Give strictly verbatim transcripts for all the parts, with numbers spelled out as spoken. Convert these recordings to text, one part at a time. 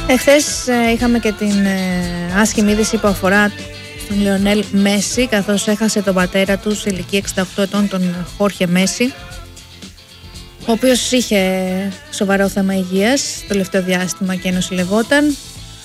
Εχθές ε, είχαμε και την ε, άσχημη είδηση που αφορά τον Λιονέλ Μέση, καθώς έχασε τον πατέρα του σε ηλικία εξήντα οκτώ ετών, τον Χόρχε Μέση, ο οποίος είχε σοβαρό θέμα υγείας το τελευταίο διάστημα και νοσηλευόταν.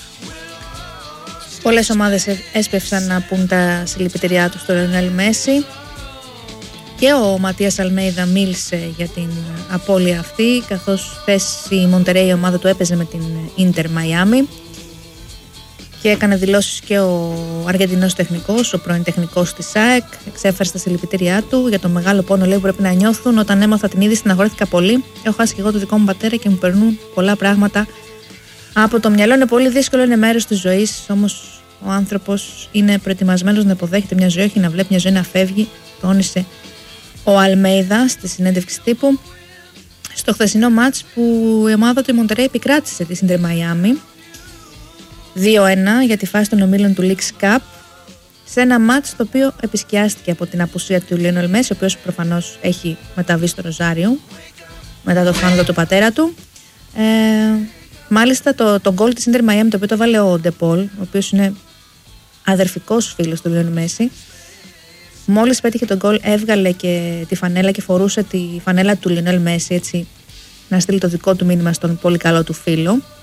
Πολλές ομάδες έσπευσαν να πούν τα συλληπιτήριά του στο Λιονέλ Μέση και ο Ματίας Αλμέιδα μίλησε για την απώλεια αυτή, καθώς χθες η Μοντερέι, η ομάδα του, έπαιζε με την Ίντερ Μαϊάμι και έκανε δηλώσεις και ο Αργεντινός τεχνικός, ο πρώην τεχνικός της ΑΕΚ. Εξέφρασε τα συλληπιτήριά του για το μεγάλο πόνο, λέει, που πρέπει να νιώθουν. Όταν έμαθα την είδηση, στεναχωρέθηκα πολύ. Έχω χάσει και εγώ το δικό μου πατέρα και μου περνούν πολλά πράγματα από το μυαλό. Είναι πολύ δύσκολο, είναι μέρος της ζωής. Όμως ο άνθρωπος είναι προετοιμασμένος να υποδέχεται μια ζωή, όχι να βλέπει μια ζωή να φεύγει, τόνισε ο Αλμέιδα στη συνέντευξη τύπου στο χθεσινό μάτς που η ομάδα του, η Μοντερέι, επικράτησε τη Ίντερ Μαϊάμι δύο ένα για τη φάση των ομίλων του Leagues Cup, σε ένα μάτς το οποίο επισκιάστηκε από την απουσία του Λιόνελ Μέση, ο οποίος προφανώς έχει μεταβεί στο Ροζάριο μετά το θάνατο του πατέρα του. Ε, μάλιστα το, το γκολ της Ίντερ Μαϊάμι, το οποίο το βάλε ο Ντεπόλ, ο οποίος είναι αδερφικός φίλος του Λιόνελ Μέση, μόλις πέτυχε τον γκολ έβγαλε και τη φανέλα και φορούσε τη φανέλα του Λιονέλ Μέση, έτσι να στείλει το δικό του μήνυμα στον πολύ καλό του φίλο.